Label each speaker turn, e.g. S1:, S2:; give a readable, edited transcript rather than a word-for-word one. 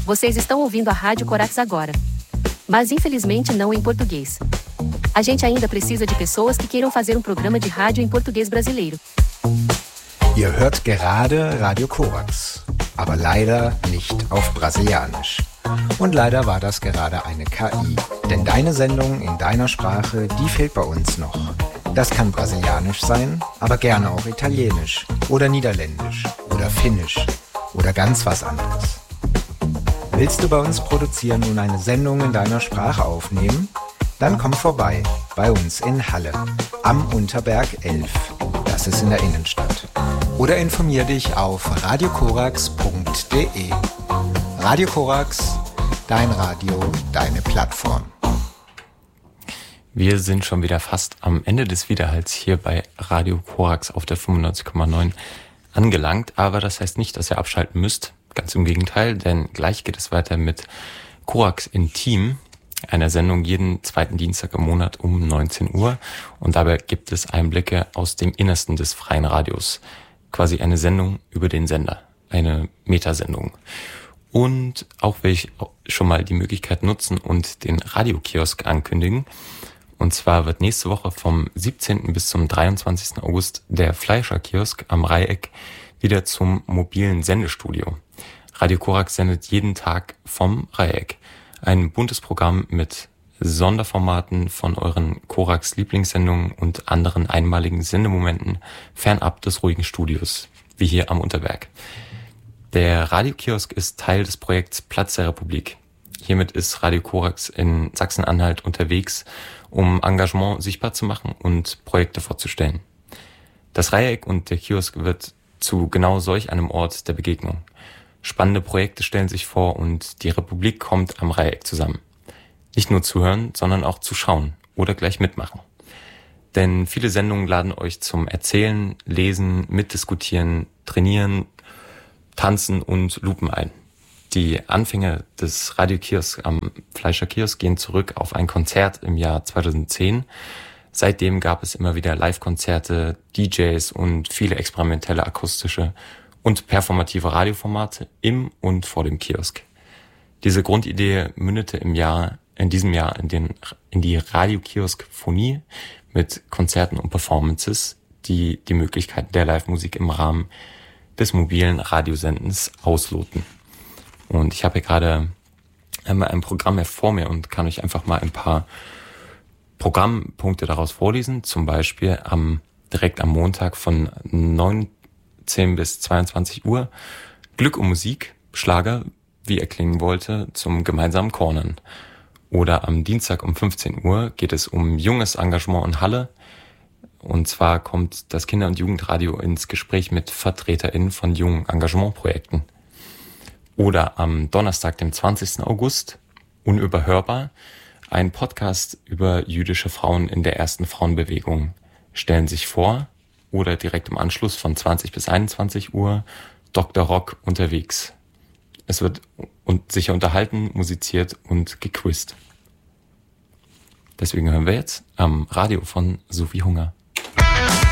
S1: Vocês estão ouvindo a Rádio Corax agora. Mas infelizmente não em português. A gente ainda precisa de pessoas que queiram fazer um programa de rádio em português brasileiro.
S2: Ihr hört gerade Radio Corax, aber leider nicht auf Brasilianisch. Und leider war das gerade eine KI, denn deine Sendung in deiner Sprache, die fehlt bei uns noch. Das kann Brasilianisch sein, aber gerne auch Italienisch oder Niederländisch oder Finnisch oder ganz was anderes. Willst du bei uns produzieren und eine Sendung in deiner Sprache aufnehmen? Dann komm vorbei, bei uns in Halle, am Unterberg 11. Das ist in der Innenstadt. Oder informier dich auf radiokorax.de. Radio Corax, dein Radio, deine Plattform.
S3: Wir sind schon wieder fast am Ende des Widerhalls hier bei Radio Corax auf der 95,9 angelangt. Aber das heißt nicht, dass ihr abschalten müsst. Ganz im Gegenteil, denn gleich geht es weiter mit Corax Intim, einer Sendung jeden zweiten Dienstag im Monat um 19 Uhr. Und dabei gibt es Einblicke aus dem Innersten des freien Radios. Quasi eine Sendung über den Sender, eine Metasendung. Und auch will ich schon mal die Möglichkeit nutzen und den Radiokiosk ankündigen. Und zwar wird nächste Woche vom 17. bis zum 23. August der Fleischer-Kiosk am Dreieck wieder zum mobilen Sendestudio. Radio Corax sendet jeden Tag vom Dreieck. Ein buntes Programm mit Sonderformaten von euren Corax-Lieblingssendungen und anderen einmaligen Sendemomenten fernab des ruhigen Studios, wie hier am Unterberg. Der Radiokiosk ist Teil des Projekts Platz der Republik. Hiermit ist Radio Corax in Sachsen-Anhalt unterwegs, um Engagement sichtbar zu machen und Projekte vorzustellen. Das Dreieck und der Kiosk wird zu genau solch einem Ort der Begegnung. Spannende Projekte stellen sich vor und die Republik kommt am Dreieck zusammen. Nicht nur zuhören, sondern auch zu schauen oder gleich mitmachen. Denn viele Sendungen laden euch zum Erzählen, Lesen, Mitdiskutieren, Trainieren, Tanzen und Lupen ein. Die Anfänge des Radiokiosks am Fleischer Kiosk gehen zurück auf ein Konzert im Jahr 2010. Seitdem gab es immer wieder Live-Konzerte, DJs und viele experimentelle akustische und performative Radioformate im und vor dem Kiosk. Diese Grundidee mündete in diesem Jahr in die Radiokiosk-Phonie mit Konzerten und Performances, die die Möglichkeiten der Live-Musik im Rahmen des mobilen Radiosendens ausloten. Und ich habe hier gerade einmal ein Programm vor mir und kann euch einfach mal ein paar Programmpunkte daraus vorlesen. Zum Beispiel direkt am Montag von 19 bis 22 Uhr Glück und Musik, Schlager, wie er klingen wollte, zum gemeinsamen Cornern. Oder am Dienstag um 15 Uhr geht es um junges Engagement in Halle. Und zwar kommt das Kinder- und Jugendradio ins Gespräch mit VertreterInnen von jungen Engagementprojekten. Oder am Donnerstag, dem 20. August, unüberhörbar, ein Podcast über jüdische Frauen in der ersten Frauenbewegung stellen sich vor. Oder direkt im Anschluss von 20 bis 21 Uhr Dr. Rock unterwegs. Es wird sicher unterhalten, musiziert und gequizt. Deswegen hören wir jetzt am Radio von Sophie Hunger.